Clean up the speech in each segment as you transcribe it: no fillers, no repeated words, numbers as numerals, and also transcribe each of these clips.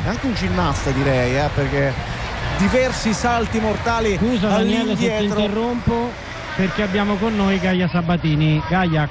anche un ginnasta direi, perché diversi salti mortali. Scusa Daniele se ti all'indietro. interrompo, perché abbiamo con noi Gaia Sabatini. Gaia,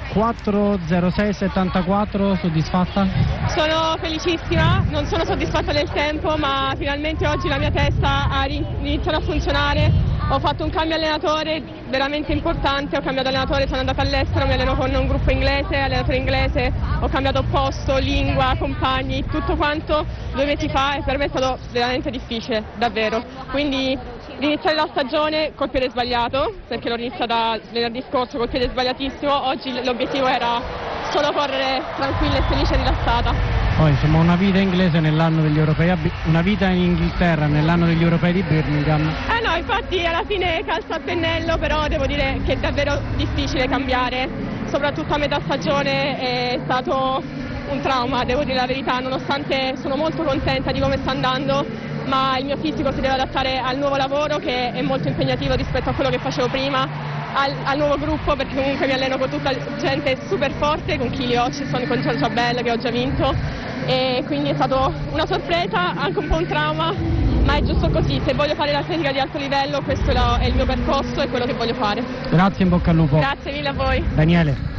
4:06.74, soddisfatta? Sono felicissima, non sono soddisfatta del tempo, ma finalmente oggi la mia testa ha iniziato a funzionare. Ho fatto un cambio allenatore veramente importante, ho cambiato allenatore, sono andata all'estero, mi alleno con un gruppo inglese, allenatore inglese, ho cambiato posto, lingua, compagni, tutto quanto 2 mesi fa, e per me è stato veramente difficile, davvero. Quindi iniziare la stagione col piede sbagliato, perché l'ho iniziata venerdì scorso col piede sbagliatissimo. Oggi l'obiettivo era solo correre tranquilla e felice e rilassata. Poi insomma una vita inglese nell'anno degli europei, una vita in Inghilterra nell'anno degli europei di Birmingham. No, infatti alla fine calza a pennello, però devo dire che è davvero difficile cambiare, soprattutto a metà stagione è stato un trauma, devo dire la verità, nonostante sono molto contenta di come sta andando, ma il mio fisico si deve adattare al nuovo lavoro, che è molto impegnativo rispetto a quello che facevo prima, al nuovo gruppo, perché comunque mi alleno con tutta gente super forte, con Kili Hutchison, con Giorgia Bell che ho già vinto, e quindi è stato una sorpresa, anche un po' un trauma, ma è giusto così. Se voglio fare l'atletica di alto livello, questo è il mio percorso e quello che voglio fare. Grazie, in bocca al lupo. Grazie mille a voi. Daniele.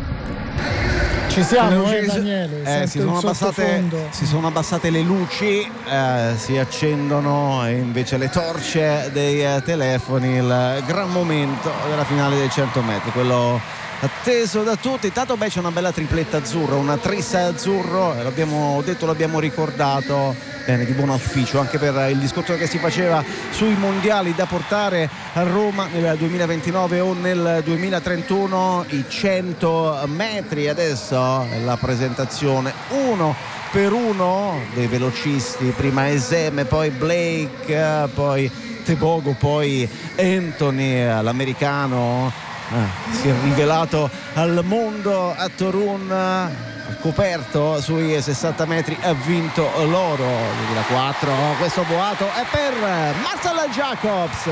Ci siamo, Daniele. Si sono abbassate le luci, si accendono invece le torce dei telefoni. Il gran momento della finale dei 100 metri, quello atteso da tutti. Intanto c'è una bella tripletta azzurra, una tris azzurro, l'abbiamo detto, l'abbiamo ricordato, bene, di buon auspicio anche per il discorso che si faceva sui mondiali da portare a Roma nel 2029 o nel 2031, i 100 metri. Adesso la presentazione uno per uno dei velocisti, prima Eseme, poi Blake, poi Tebogo, poi Anthony, l'americano. Si è rivelato al mondo a Torun, coperto sui 60 metri, ha vinto l'oro 2004. Questo boato è per Marcel Jacobs.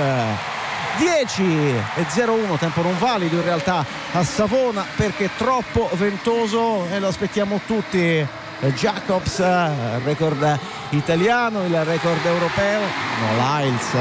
10:01, tempo non valido in realtà a Savona perché troppo ventoso, e lo aspettiamo tutti. Jacobs, il record italiano, il record europeo. Lyles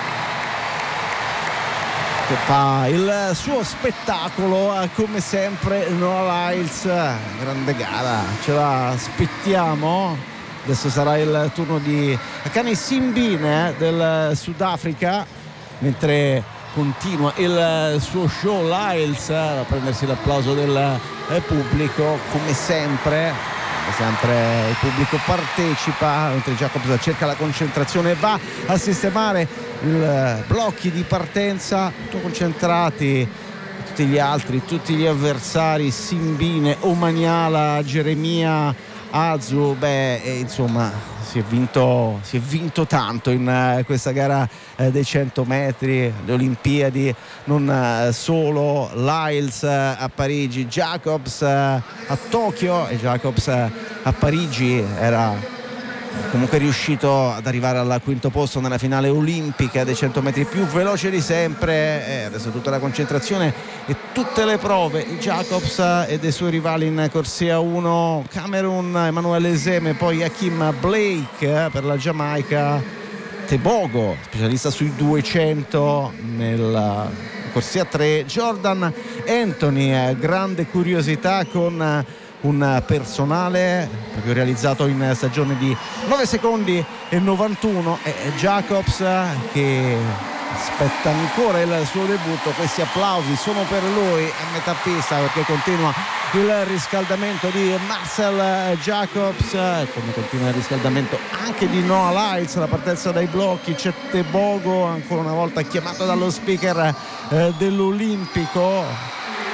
che fa il suo spettacolo come sempre. Noah Lyles, grande gara, ce la aspettiamo. Adesso sarà il turno di Akani Simbine del Sudafrica, mentre continua il suo show Lyles a prendersi l'applauso del pubblico. Come sempre il pubblico partecipa, mentre Jacobs cerca la concentrazione e va a sistemare i blocchi di partenza, tutto concentrati. Tutti gli altri, tutti gli avversari, Simbine, Omaniala, Geremia, Azu, insomma si è vinto tanto in questa gara dei 100 metri, le Olimpiadi, non solo. Lyles a Parigi, Jacobs a Tokyo, e Jacobs a Parigi era comunque riuscito ad arrivare al quinto posto nella finale olimpica dei 100 metri, più veloce di sempre. Adesso tutta la concentrazione e tutte le prove di Jacobs e dei suoi rivali in corsia 1, Camerun, Emanuele Eseme, poi Hakim Blake per la Giamaica, Tebogo, specialista sui 200 nella corsia 3, Jordan Anthony, grande curiosità con un personale proprio realizzato in stagione di 9 secondi e 91, e Jacobs che aspetta ancora il suo debutto. Questi applausi sono per lui a metà pista, perché continua il riscaldamento di Marcel Jacobs, come continua il riscaldamento anche di Noah Lyles. La partenza dai blocchi, c'è Tebogo ancora una volta chiamato dallo speaker dell'Olimpico,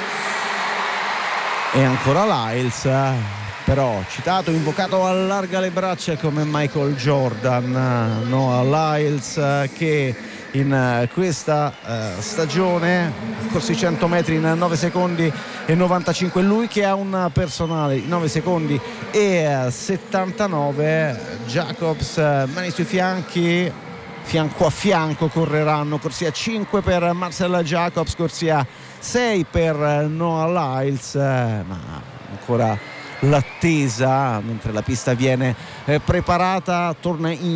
e ancora Lyles, però citato, invocato, allarga le braccia come Michael Jordan. Noah Lyles che in questa stagione corsi 100 metri in 9 secondi e 95, lui che ha un personale di 9 secondi e 79. Jacobs, mani sui fianchi, fianco a fianco correranno. Corsia 5 per Marcel Jacobs, corsia 6 per Noah Lyles, ma ancora l'attesa mentre la pista viene preparata. Torna in